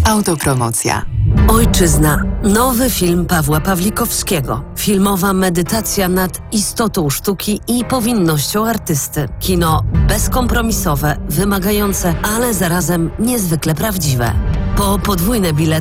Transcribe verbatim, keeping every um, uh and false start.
Autopromocja. Ojczyzna. Nowy film Pawła Pawlikowskiego. Filmowa medytacja nad istotą sztuki i powinnością artysty. Kino bezkompromisowe, wymagające, ale zarazem niezwykle prawdziwe. Po podwójne bilety